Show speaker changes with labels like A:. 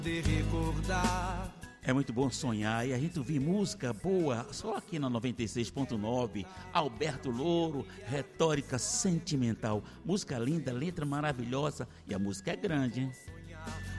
A: de recordar.
B: É muito bom sonhar e a gente ouvir música boa só aqui na 96.9. Alberto Louro, retórica sentimental, música linda, letra maravilhosa e a música é grande, hein?